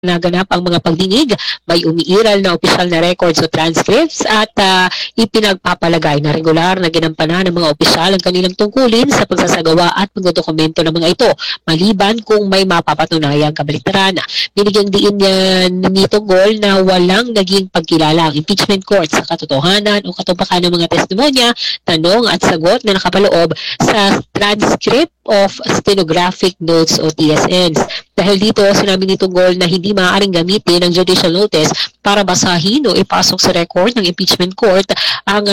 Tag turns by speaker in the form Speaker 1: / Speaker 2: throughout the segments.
Speaker 1: naganap ang mga pagdinig, may umiiral na opisyal na records o transcripts at ipinagpapalagay na regular na ginampanan ng mga opisyal ang kanilang tungkulin sa pagsasagawa at pagdodokumento ng mga ito, maliban kung may mapapatunayang kabaliktaran. Binigyang diin ni Tunggol na walang naging pagkilala ang impeachment court sa katotohanan o katupakan ng mga testimonya, tanong at sagot na nakapaloob sa transcript of stenographic notes o TSNs. Dahil dito, sinabi ni Tunggol na hindi maaaring gamitin ang judicial notice para basahin o ipasok sa record ng impeachment court ang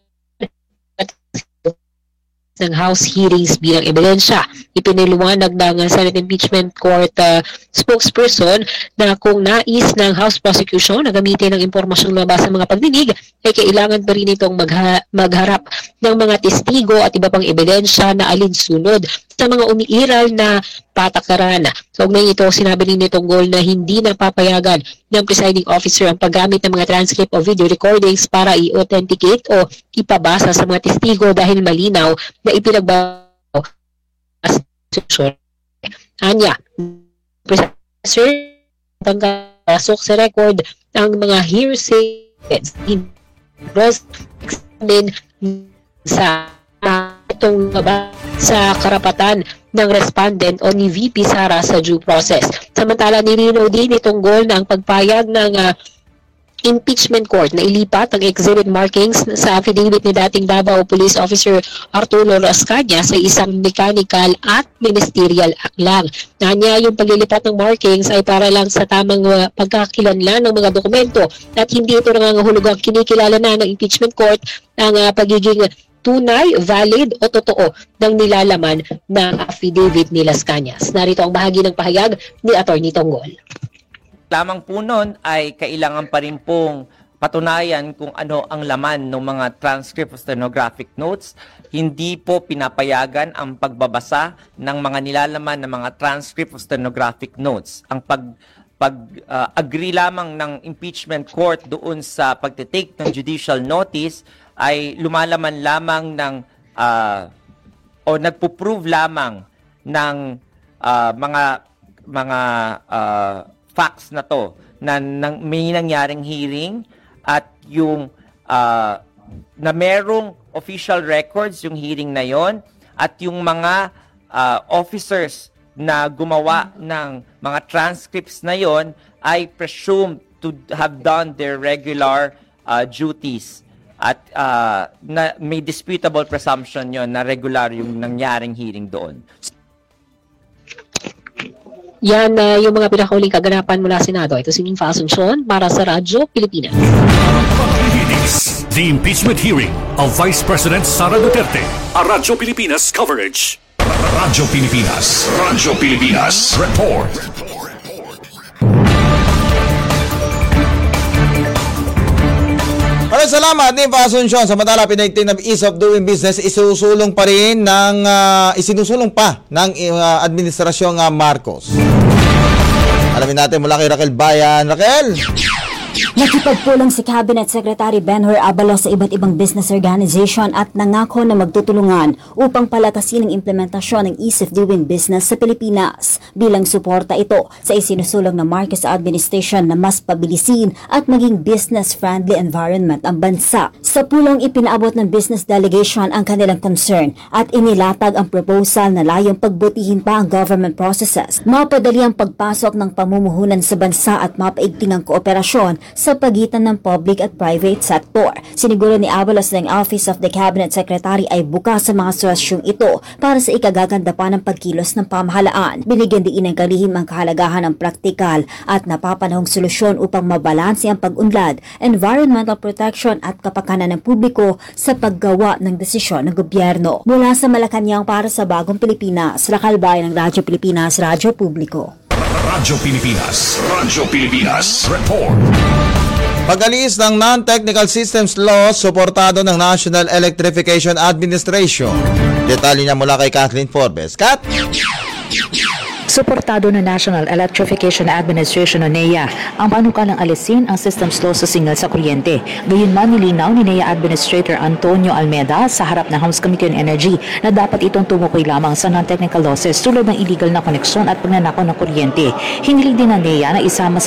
Speaker 1: ng House hearings bilang ebidensya. Ipiniliwanag ng Senate Impeachment Court spokesperson na kung nais ng House prosecution na gamitin ang impormasyong lumabas sa mga pagdinig, ay kailangan pa rin itong magharap ng mga testigo at iba pang ebidensya na alinsunod sa mga umiiral na patakaran. So, ngayon ito, sinabi ni Tunggol na hindi napapayagan ng presiding officer ang paggamit ng mga transcript o video recordings para i-authenticate o ipabasa sa mga testigo dahil malinaw na ipinagbabaw sa institusyon. Anya, Professor, pasok sa record ang mga hearsay examine sa itong sa karapatan ng respondent o ni VP Sara sa due process. Samantala, nilinaw din itong goal na ang pagpayag ng impeachment court na ilipat ang exhibit markings sa affidavit ni dating Davao Police Officer Arturo Rascaña sa isang mechanical at ministerial aklang. Nanya, yung paglilipat ng markings ay para lang sa tamang pagkakilanlan ng mga dokumento at hindi ito nangangahulugang kinikilala na ng impeachment court ang pagiging tunay, valid o totoo ng nilalaman ng affidavit ni Las Cañas. Narito ang bahagi ng pahayag ni Atty. Tunggol.
Speaker 2: Lamang po nun ay kailangan pa rin pong patunayan kung ano ang laman ng mga transcript o stenographic notes. Hindi po pinapayagan ang pagbabasa ng mga nilalaman ng mga transcript o stenographic notes. Ang agree lamang ng impeachment court doon sa pagtitake ng judicial notice ay lumalaman lamang ng o nagpo-prove lamang ng mga facts na to na may nangyaring hearing at yung na merong official records yung hearing na yon at yung mga officers na gumawa ng mga transcripts na yon ay presumed to have done their regular duties. At na may disputable presumption yon na regular yung nangyaring hearing doon.
Speaker 1: Yan yung mga pinakauling kaganapan mula Senado. Ito si Ninfa Asuncion para sa Radyo Pilipinas.
Speaker 3: The impeachment hearing of Vice President Sara Duterte. A Radyo Pilipinas coverage. Radyo Pilipinas. Radyo Pilipinas. Report.
Speaker 4: Maraming salamat ni Asuncion. Samantala, pinagting na ease of doing business, isinusulong pa ng administrasyong Marcos. Alamin natin mula kay Raquel Bayan. Raquel!
Speaker 5: Nakipagpulong si Cabinet Secretary Benhur Abalos sa iba't ibang business organization at nangako na magtutulungan upang palakasin ang implementasyon ng Ease of Doing Business sa Pilipinas. Bilang suporta ito sa isinusulong ng Marcos administration na mas pabilisin at maging business-friendly environment ang bansa. Sa pulong, ipinaabot ng business delegation ang kanilang concern at inilatag ang proposal na layong pagbutihin pa ang government processes, mapadali ang pagpasok ng pamumuhunan sa bansa at mapaigting ang kooperasyon sa pagitan ng public at private sector. Siniguro ni Abalos ng Office of the Cabinet Secretary ay bukas sa mga sitwasyong ito para sa ikagaganda pa ng pagkilos ng pamahalaan. Binigyan din ng kalihim ang kahalagahan ng praktikal at napapanahong solusyon upang mabalanse ang pag-unlad, environmental protection at kapakanan ng publiko sa paggawa ng desisyon ng gobyerno. Mula sa Malacanang para sa Bagong Pilipinas, Raquel Bayan ng Radyo Pilipinas, Radyo Publiko.
Speaker 3: Radyo Pilipinas. Radyo Pilipinas. Report.
Speaker 4: Pag-alis ng Non-Technical Systems Law, suportado ng National Electrification Administration. Detalye niya mula kay Kathleen Forbes. Kat?
Speaker 6: Suportado ng National Electrification Administration o NEA ang panukalang alisin ang systems law sa signal sa kuryente. Gayunman nilinaw ni NEA Administrator Antonio Almeda sa harap ng House Committee on Energy na dapat itong tumukoy lamang sa non-technical losses tulad ng illegal na koneksyon at pagnanakaw ng kuryente. Hinilig din ng NEA na isama sa